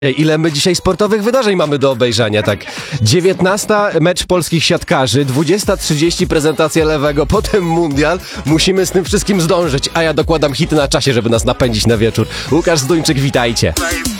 Ile my dzisiaj sportowych wydarzeń mamy do obejrzenia, tak? 19 mecz polskich siatkarzy, 20:30 prezentacja Lewego, potem mundial. Musimy z tym wszystkim zdążyć, a ja dokładam hity na czasie, żeby nas napędzić na wieczór. Łukasz Zduńczyk, witajcie.